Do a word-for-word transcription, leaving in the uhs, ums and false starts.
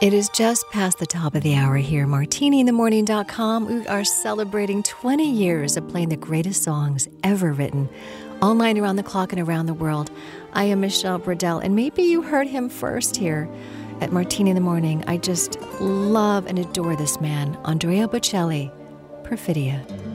It is just past the top of the hour here. Martini in the Morning dot com. We are celebrating twenty years of playing the greatest songs ever written, all night around the clock and around the world. I am Michelle Burdell, and maybe you heard him first here at Martini in the Morning. I just love and adore this man, Andrea Bocelli, Perfidia.